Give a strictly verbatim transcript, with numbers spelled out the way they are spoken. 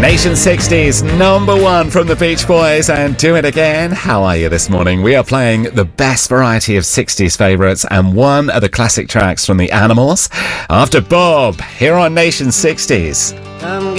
Nation sixties, number one from the Beach Boys and Do It Again. How are you this morning? We are playing the best variety of sixties favourites and one of the classic tracks from the Animals. After Bob, here on Nation sixties. Come